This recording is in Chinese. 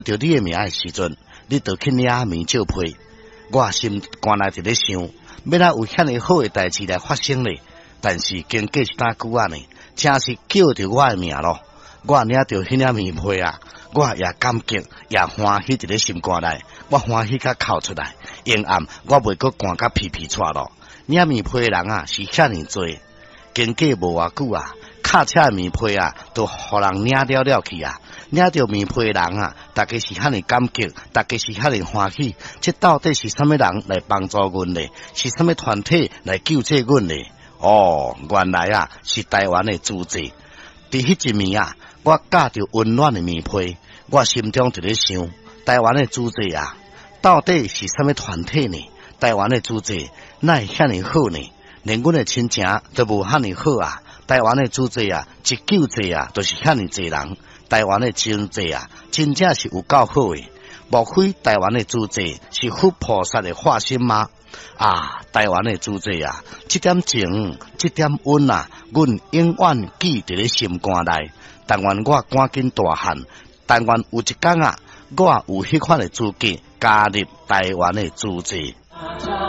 着你的名的时阵，你就去领面照批。我心肝内伫咧想，要哪有遐尼好的代志来发生咧？但是经过一打久啊呢，真是叫着我的命咯。我领着迄领面批啊，我也感激也欢喜伫咧心肝内，我欢喜甲哭出来。阴暗我袂阁寒甲皮皮喘咯。领面批的人啊是遐尼多，经过无偌久啊。卡车的面批啊，都互人领了去啊！领着面批的人啊，大家是遐尼感激，大家是遐尼欢喜。这到底是啥物人来帮助阮呢？是啥物团体来救济阮呢？哦，原来啊是台湾的组织。伫迄一暝啊，我夹着温暖的面批，我心中就咧想，台湾的组织啊，到底是啥物团体呢？台湾的组织哪会遐尼好呢？连阮的亲情都无遐尼好啊！台湾的组织啊，一救济啊，都是遐尼济人。台湾的经济啊，真正是有够好诶。莫非台湾的组织是佛菩萨的化身吗？啊，台湾的组织啊，这点情，这点温啊，阮永远记伫咧心肝内。但愿我赶紧大汉，但愿有一天啊，我有迄款的资格加入台湾的组织。